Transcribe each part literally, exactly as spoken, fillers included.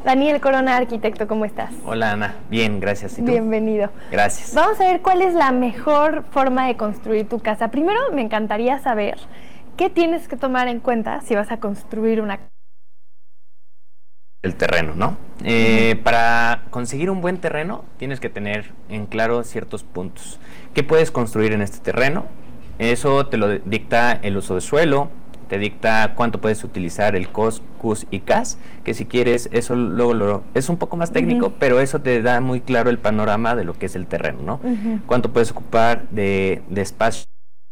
Daniel Corona, arquitecto, ¿cómo estás? Hola Ana, bien, gracias. ¿Y tú? Bienvenido. Gracias. Vamos a ver cuál es la mejor forma de construir tu casa. Primero me encantaría saber qué tienes que tomar en cuenta si vas a construir una casa. El terreno, ¿no? Eh, para conseguir un buen terreno tienes que tener en claro ciertos puntos. ¿Qué puedes construir en este terreno? Eso te lo dicta el uso de suelo, te dicta cuánto puedes utilizar el C O S, C U S y C A S, que si quieres, eso luego lo, es un poco más técnico, uh-huh. pero eso te da muy claro el panorama de lo que es el terreno, ¿no? Uh-huh. Cuánto puedes ocupar de, de espacio,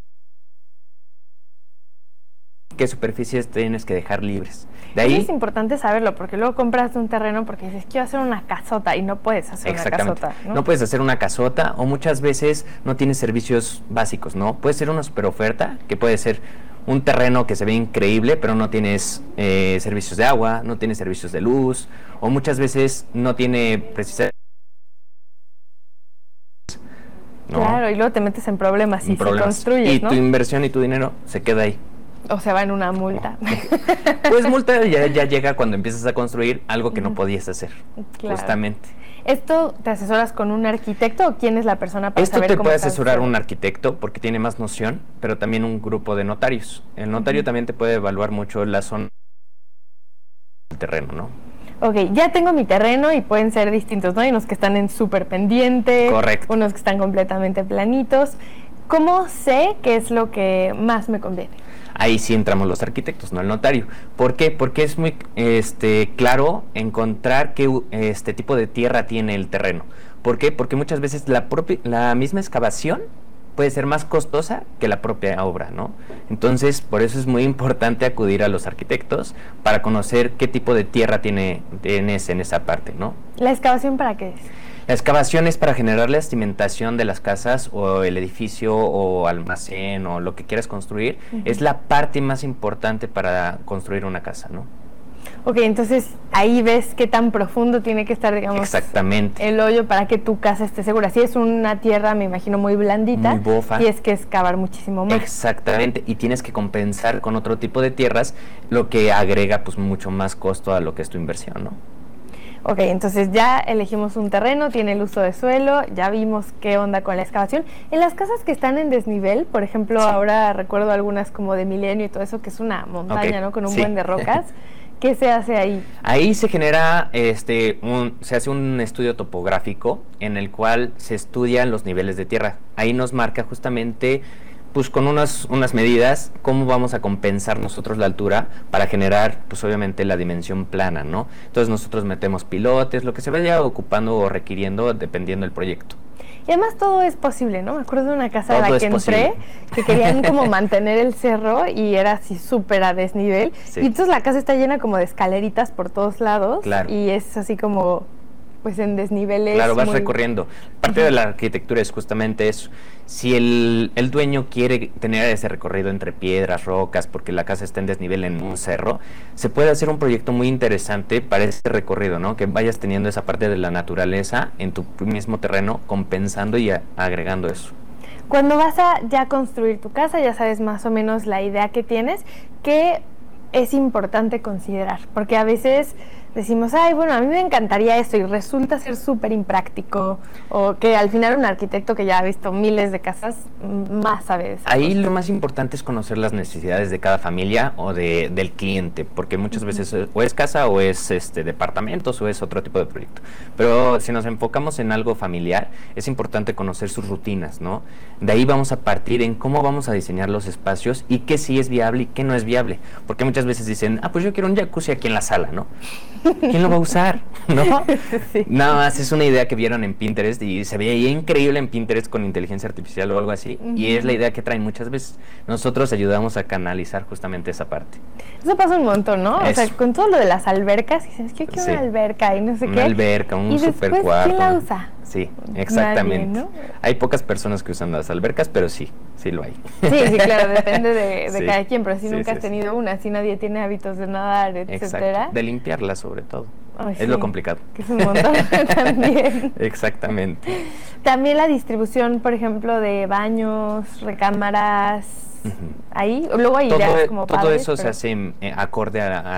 qué superficies tienes que dejar libres. De ahí, eso es importante saberlo, porque luego compras un terreno porque dices, quiero hacer una casota, y no puedes hacer una casota, ¿no? No puedes hacer una casota, o muchas veces no tienes servicios básicos, ¿no? Puede ser una super oferta, que puede ser un terreno que se ve increíble, pero no tienes eh, servicios de agua, no tienes servicios de luz, o muchas veces no tiene precisamente... ¿no? Claro, y luego te metes en problemas si construyes, y ¿no? tu inversión y tu dinero se queda ahí. O se va en una multa. Pues multa ya, ya llega cuando empiezas a construir algo que no podías hacer, claro. justamente. ¿Esto te asesoras con un arquitecto o quién es la persona para Esto saber te cómo puede estás asesorar haciendo? Un arquitecto porque tiene más noción, pero también un grupo de notarios. El notario uh-huh. también te puede evaluar mucho la zona del terreno, ¿no? Ok, ya tengo mi terreno y pueden ser distintos, ¿no? Hay unos que están en súper pendiente, correcto. Unos que están completamente planitos. ¿Cómo sé qué es lo que más me conviene? Ahí sí entramos los arquitectos, no el notario. ¿Por qué? Porque es muy este, claro encontrar qué este tipo de tierra tiene el terreno. ¿Por qué? Porque muchas veces la, propia, la misma excavación puede ser más costosa que la propia obra, ¿no? Entonces, por eso es muy importante acudir a los arquitectos para conocer qué tipo de tierra tiene, tienes en esa parte, ¿no? ¿La excavación para qué es? La excavación es para generar la cimentación de las casas o el edificio o almacén o lo que quieras construir. Uh-huh. Es la parte más importante para construir una casa, ¿no? Ok, entonces ahí ves qué tan profundo tiene que estar, digamos, exactamente, el hoyo para que tu casa esté segura. Si es una tierra, me imagino, muy blandita, muy bofa, tienes que excavar muchísimo más. Exactamente, y tienes que compensar con otro tipo de tierras, lo que agrega pues mucho más costo a lo que es tu inversión, ¿no? Ok, entonces ya elegimos un terreno, tiene el uso de suelo, ya vimos qué onda con la excavación. En las casas que están en desnivel, por ejemplo, sí. ahora recuerdo algunas como de Milenio y todo eso, que es una montaña, okay. ¿no? Con un sí. buen de rocas. ¿Qué se hace ahí? Ahí se genera, este, un, se hace un estudio topográfico en el cual se estudian los niveles de tierra. Ahí nos marca justamente, pues con unas, unas medidas, cómo vamos a compensar nosotros la altura para generar, pues obviamente la dimensión plana, ¿no? Entonces nosotros metemos pilotes, lo que se vaya ocupando o requiriendo dependiendo del proyecto. Y además todo es posible, ¿no? Me acuerdo de una casa todo a la que entré, posible. Que querían como mantener el cerro y era así súper a desnivel. Sí. Y entonces la casa está llena como de escaleritas por todos lados. Claro. Y es así como, pues en desniveles. Claro, vas muy... recorriendo. Parte uh-huh. de la arquitectura es justamente eso. Si el, el dueño quiere tener ese recorrido entre piedras, rocas, porque la casa está en desnivel en un cerro, se puede hacer un proyecto muy interesante para ese recorrido, ¿no? Que vayas teniendo esa parte de la naturaleza en tu mismo terreno, compensando y a, agregando eso. Cuando vas a ya construir tu casa, ya sabes más o menos la idea que tienes, ¿qué es importante considerar? Porque a veces decimos, ay, bueno, a mí me encantaría esto y resulta ser súper impráctico, o que al final un arquitecto que ya ha visto miles de casas más sabe de eso. Ahí lo más importante es conocer las necesidades de cada familia o de, del cliente, porque muchas uh-huh. veces o es casa o es este departamentos o es otro tipo de proyecto. Pero si nos enfocamos en algo familiar, es importante conocer sus rutinas, ¿no? De ahí vamos a partir en cómo vamos a diseñar los espacios y qué sí es viable y qué no es viable, porque muchas veces dicen, ah, pues yo quiero un jacuzzi aquí en la sala, ¿no? ¿Quién lo va a usar? ¿No? Sí. Nada más es una idea que vieron en Pinterest y se veía increíble en Pinterest con inteligencia artificial o algo así, uh-huh. y es la idea que traen muchas veces. Nosotros ayudamos a canalizar justamente esa parte. Eso pasa un montón, ¿no? Eso. O sea, con todo lo de las albercas, dices, yo quiero sí. una alberca y no sé una qué. Una alberca, un y super después, cuarto. ¿quién la usa? Sí, exactamente. Nadie, ¿no? Hay pocas personas que usan las albercas, pero sí, sí lo hay. Sí, sí, claro, depende de, de sí. cada quien, pero si sí, nunca sí, has tenido sí. una, si nadie tiene hábitos de nadar, etcétera. Exacto, de limpiarla sobre todo. Ay, es sí, lo complicado. Que es un montón también. Exactamente. También la distribución, por ejemplo, de baños, recámaras, uh-huh. ahí, luego hay todo, ideas como todo padres, eso pero... se hace eh, acorde a, a